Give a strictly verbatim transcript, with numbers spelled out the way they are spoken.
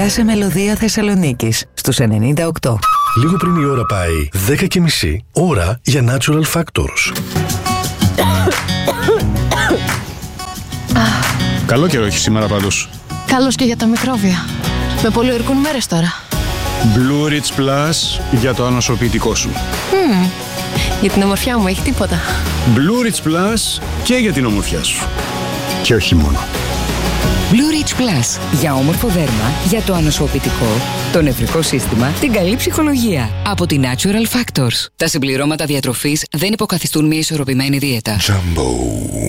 Σκάσε μελωδία Θεσσαλονίκης στους ενενήντα οκτώ. Λίγο πριν η ώρα πάει δέκα και μισή, ώρα για Natural Factors. Καλό καιρό έχει σήμερα πάντως. Καλώς και για τα μικρόβια. Με πολιορκούν μέρες τώρα. Blue Rich Plus για το ανοσοποιητικό σου. Mm. Για την ομορφιά μου έχει τίποτα. Blue Rich Plus και για την ομορφιά σου. Και όχι μόνο. Blue Rich Plus. Για όμορφο δέρμα, για το ανοσοποιητικό, το νευρικό σύστημα, την καλή ψυχολογία. Από τη Natural Factors. Τα συμπληρώματα διατροφής δεν υποκαθιστούν μια ισορροπημένη δίαιτα. Jumbo.